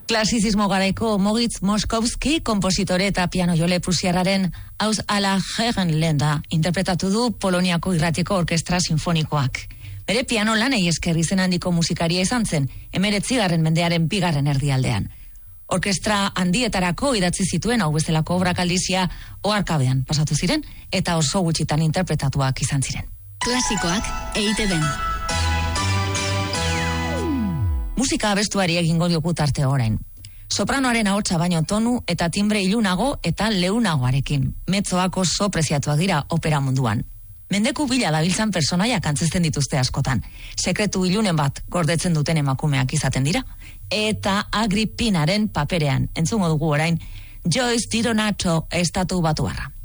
Klasizismo garaiko Moritz Moszkowski, kompositore eta piano jole prusiarraren Aus aller Herrenländer interpretatu du Poloniako irratiko orkestra sinfonikoak. Bere piano lanei esker izen handiko musikaria izan zen, 19. mendearen 2. erdialdean. Orkestra handietarako idatzi zituen hau bezalako obrak aldizia oharkabean pasatu ziren, eta oso gutxitan interpretatuak izan ziren. Klasikoak EITB-n. Musika abestuari egingo diogu tarte orain. Sopranoaren ahotsa baino tonu eta timbre ilunago eta leunagoarekin. Mezzoak oso preziatuak dira opera munduan. Mendeku bila dabiltzan personaiak antzesten dituzte askotan. Sekretu ilunen bat gordetzen duten emakumeak izaten dira. Eta Agrippinaren paperean, entzungo dugu orain, Joyce Di Donato estatu batuarra.